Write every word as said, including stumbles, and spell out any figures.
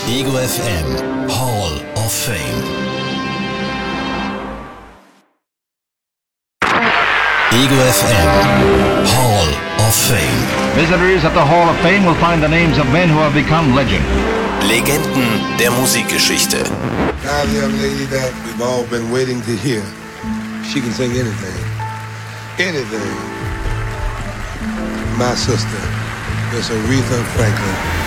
Ego F M Hall of Fame. Ego F M Hall of Fame. Visitors at the Hall of Fame will find the names of men who have become legend. Legenden der Musikgeschichte. Now the young lady that we've all been waiting to hear. She can sing anything. Anything. My sister, Miss Aretha Franklin.